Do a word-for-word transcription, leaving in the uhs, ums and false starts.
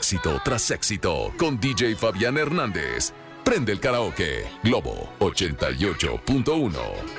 Éxito tras éxito con D J Fabián Hernández. Prende el karaoke. Globo ochenta y ocho punto uno.